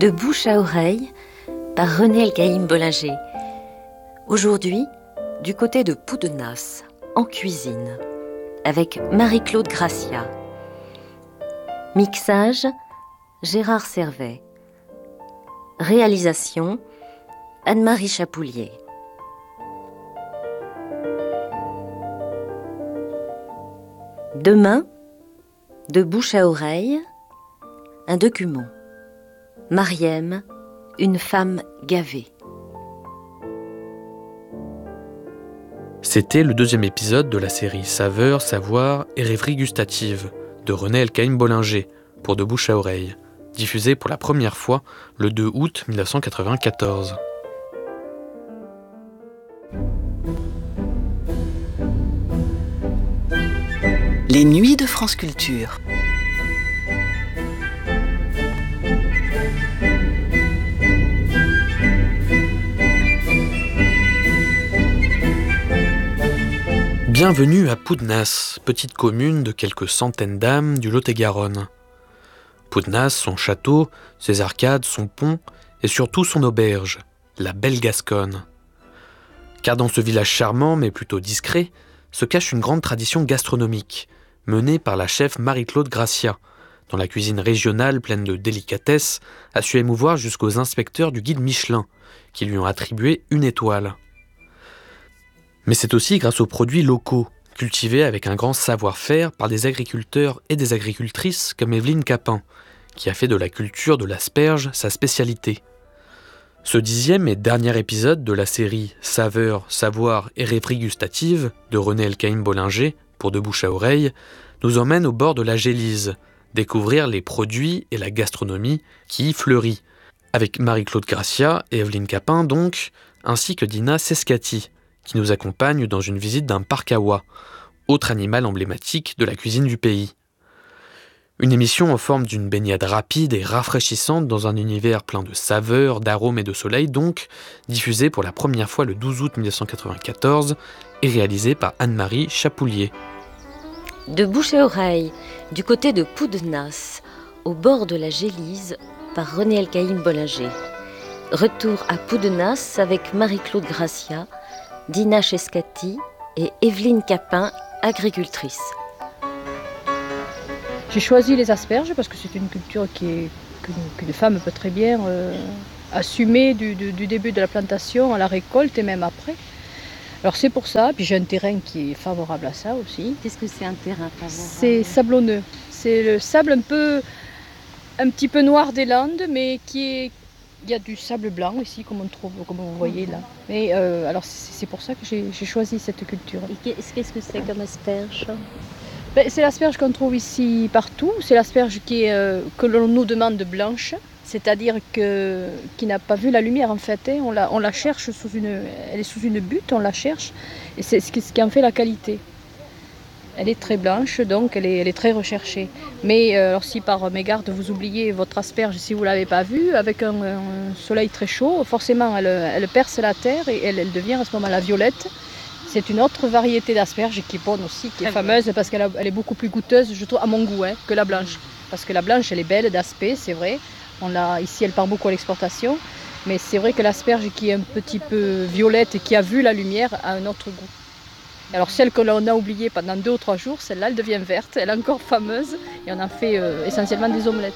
De bouche à oreille, par René Elkaïm Bollinger. Aujourd'hui, du côté de Poudenas, en cuisine, avec Marie-Claude Gracia. Mixage, Gérard Servet. Réalisation, Anne-Marie Chapoulier. Demain, de bouche à oreille, un document. Mariem, une femme gavée. C'était le deuxième épisode de la série Saveurs, Savoir et Rêveries gustatives de René Elkaïm Bollinger pour De bouche à oreille, diffusée pour la première fois le 2 août 1994. Les nuits de France Culture. Bienvenue à Poudenas, petite commune de quelques centaines d'âmes du Lot-et-Garonne. Poudenas, son château, ses arcades, son pont et surtout son auberge, la Belle Gasconne. Car dans ce village charmant mais plutôt discret, se cache une grande tradition gastronomique, menée par la chef Marie-Claude Gracia, dont la cuisine régionale pleine de délicatesses a su émouvoir jusqu'aux inspecteurs du guide Michelin, qui lui ont attribué une étoile. Mais c'est aussi grâce aux produits locaux, cultivés avec un grand savoir-faire par des agriculteurs et des agricultrices comme Evelyne Capin, qui a fait de la culture de l'asperge sa spécialité. Ce 10e et dernier épisode de la série Saveurs, Savoir et Rêveries gustatives de René Elkaïm Bollinger pour De bouche à oreille nous emmène au bord de la Gélise, découvrir les produits et la gastronomie qui y fleurit, avec Marie-Claude Gracia et Evelyne Capin donc, ainsi que Dina Sescati, qui nous accompagne dans une visite d'un parc à oies, autre animal emblématique de la cuisine du pays. Une émission en forme d'une baignade rapide et rafraîchissante dans un univers plein de saveurs, d'arômes et de soleil donc, diffusée pour la première fois le 12 août 1994 et réalisée par Anne-Marie Chapoulier. De bouche à oreille, du côté de Poudenas, au bord de la Gélise, par René Elkaïm Bollinger. Retour à Poudenas avec Marie-Claude Gracia, Dina Sescati et Evelyne Capin, agricultrice. J'ai choisi les asperges parce que c'est une culture qu'une femme peut très bien assumer du début de la plantation à la récolte et même après. Alors c'est pour ça, puis j'ai un terrain qui est favorable à ça aussi. Qu'est-ce que c'est un terrain favorable ? C'est sablonneux. C'est le sable un petit peu noir des Landes, mais il y a du sable blanc ici, comme vous voyez là. Mais alors c'est pour ça que j'ai choisi cette culture. Et qu'est-ce que c'est comme asperge ? C'est l'asperge qu'on trouve ici partout. C'est l'asperge que l'on nous demande blanche, c'est-à-dire qui n'a pas vu la lumière en fait. On la cherche elle est sous une butte, on la cherche, et c'est ce qui en fait la qualité. Elle est très blanche, donc elle est très recherchée. Mais alors si par mégarde vous oubliez votre asperge, si vous ne l'avez pas vue, avec un soleil très chaud, forcément elle perce la terre et elle devient à ce moment-là violette. C'est une autre variété d'asperge qui est bonne aussi, qui est fameuse parce qu'elle est beaucoup plus goûteuse, je trouve, à mon goût, que la blanche. Parce que la blanche, elle est belle d'aspect, c'est vrai. Ici, elle part beaucoup à l'exportation. Mais c'est vrai que l'asperge qui est un petit peu violette et qui a vu la lumière a un autre goût. Alors celle que l'on a oubliée pendant 2 ou 3 jours, celle-là, elle devient verte, elle est encore fameuse. Et on en fait essentiellement des omelettes.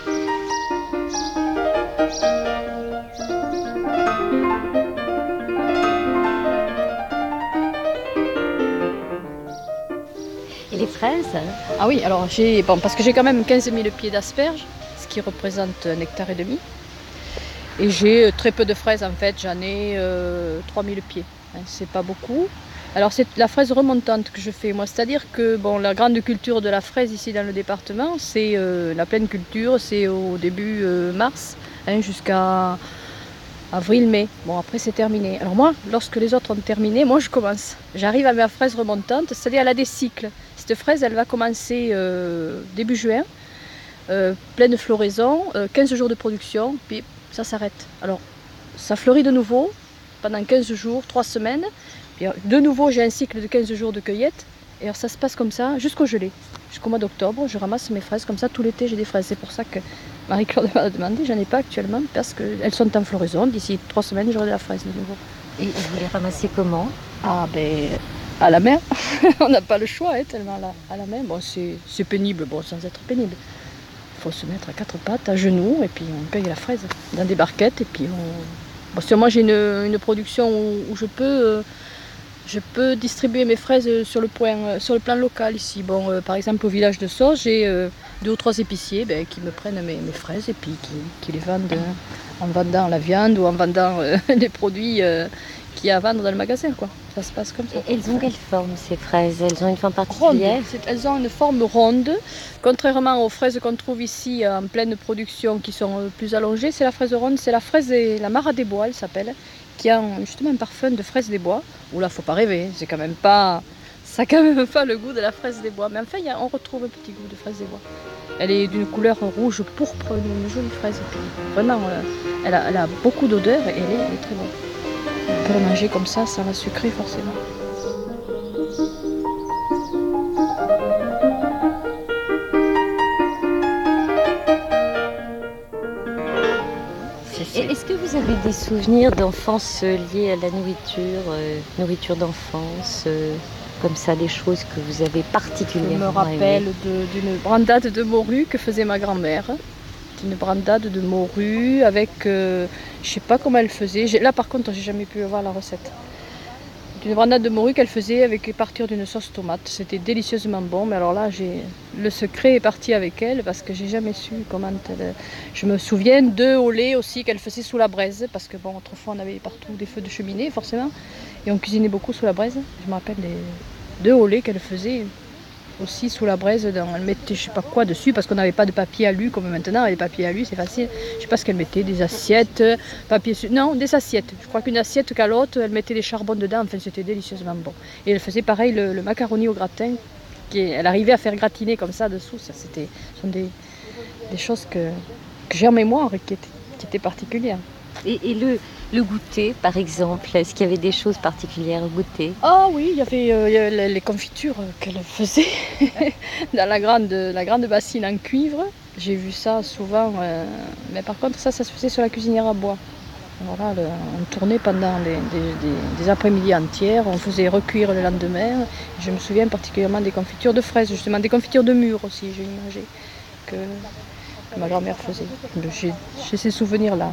Et les fraises ? Ah oui, alors parce que j'ai quand même 15 000 pieds d'asperges, ce qui représente 1,5 hectare. Et j'ai très peu de fraises en fait, j'en ai 3 000 pieds, c'est pas beaucoup. Alors c'est la fraise remontante que je fais moi, c'est-à-dire que la grande culture de la fraise ici dans le département, c'est la pleine culture, c'est au début mars jusqu'à avril-mai. Bon, après c'est terminé. Alors moi, lorsque les autres ont terminé, moi je commence. J'arrive à ma fraise remontante, c'est-à-dire elle a des cycles. Cette fraise, elle va commencer début juin, pleine floraison, 15 jours de production, puis ça s'arrête. Alors ça fleurit de nouveau pendant 15 jours, 3 semaines. Puis de nouveau, j'ai un cycle de 15 jours de cueillette. Et alors ça se passe comme ça jusqu'au gelé. jusqu'au mois d'octobre, je ramasse mes fraises. Comme ça, tout l'été, j'ai des fraises. C'est pour ça que Marie-Claude m'a demandé. J'en ai pas actuellement parce qu'elles sont en floraison. D'ici 3 semaines, j'aurai de la fraise de nouveau. Et vous les ramassez comment? Ah ben, à la main. On n'a pas le choix, tellement à la main. Bon, c'est pénible, bon, sans être pénible. Il faut se mettre à 4 pattes, à genoux, et puis on cueille la fraise dans des barquettes. Et puis bon, moi, j'ai une production où je peux distribuer mes fraises sur le plan local ici. Bon, par exemple, au village de Sauge, j'ai 2 ou 3 épiciers qui me prennent mes fraises et puis qui les vendent en vendant la viande ou en vendant des produits qu'il y a à vendre dans le magasin, quoi. Ça se passe comme ça. Et elles ont quelle forme, ces fraises? Elles ont une forme particulière? Ronde. Elles ont une forme ronde. Contrairement aux fraises qu'on trouve ici en pleine production qui sont plus allongées, c'est la fraise ronde, c'est la Mara des Bois, elle s'appelle, qui a justement un parfum de fraise des bois. Où là, faut pas rêver, ça n'a quand même pas le goût de la fraise des bois. Mais enfin, on retrouve un petit goût de fraise des bois. Elle est d'une couleur rouge pourpre, une jolie fraise. Et puis, vraiment, elle a beaucoup d'odeur et elle est très bonne. On peut la manger comme ça la sucrer forcément. Est-ce que vous avez des souvenirs d'enfance liés à la nourriture d'enfance, comme ça, des choses que vous avez particulièrement aimées? Je me rappelle d'une brandade de morue que faisait ma grand-mère. Une brandade de morue avec, je sais pas comment elle faisait. Là par contre, j'ai jamais pu voir la recette. Une brandade de morue qu'elle faisait avec partir d'une sauce tomate. C'était délicieusement bon, mais alors là, le secret est parti avec elle parce que j'ai jamais su comment elle... Je me souviens d'œufs au lait aussi qu'elle faisait sous la braise parce que bon, autrefois on avait partout des feux de cheminée forcément et on cuisinait beaucoup sous la braise. Je me rappelle des œufs au lait qu'elle faisait aussi sous la braise. Elle mettait je sais pas quoi dessus parce qu'on n'avait pas de papier alu comme maintenant. Les papiers alu c'est facile. Je sais pas ce qu'elle mettait, des assiettes, non, des assiettes. Je crois qu'une assiette calotte, elle mettait des charbons dedans. Enfin, c'était délicieusement bon. Et elle faisait pareil le macaroni au gratin. Elle arrivait à faire gratiner comme ça dessous. Ce sont des choses que j'ai en mémoire et qui étaient particulières. Et le goûter, par exemple, est-ce qu'il y avait des choses particulières au goûter? Ah oui, il y avait les confitures qu'elle faisait dans la grande bassine en cuivre. J'ai vu ça souvent, mais par contre ça se faisait sur la cuisinière à bois. Voilà, on tournait pendant des après-midi entières, on faisait recuire le lendemain. Je me souviens particulièrement des confitures de fraises, justement, des confitures de mûres aussi, j'ai imagé, que ma grand-mère faisait. J'ai ces souvenirs-là.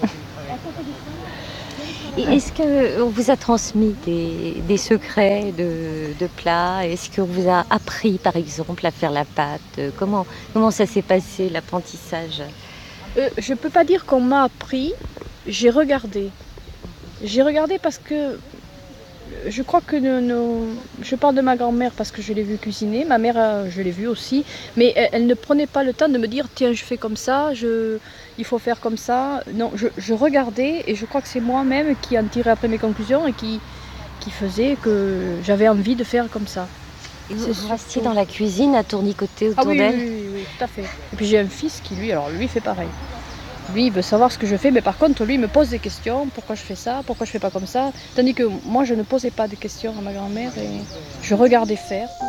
Et est-ce qu'on vous a transmis des secrets de plats? Est-ce qu'on vous a appris, par exemple, à faire la pâte? Comment ça s'est passé, l'apprentissage? Je ne peux pas dire qu'on m'a appris, j'ai regardé. J'ai regardé parce que je crois que je parle de ma grand-mère parce que je l'ai vue cuisiner. Ma mère, je l'ai vue aussi. Mais elle ne prenait pas le temps de me dire « Tiens, je fais comme ça, il faut faire comme ça ». Non, je regardais et je crois que c'est moi-même qui en tirais après mes conclusions et qui faisait que j'avais envie de faire comme ça. Et vous restiez dans la cuisine à tournicoter autour d'elle? Oui, tout à fait. Et puis j'ai un fils qui, lui fait pareil. Lui, il veut savoir ce que je fais, mais par contre, lui, il me pose des questions. Pourquoi je fais ça? Pourquoi je fais pas comme ça? Tandis que moi, je ne posais pas de questions à ma grand-mère et je regardais faire.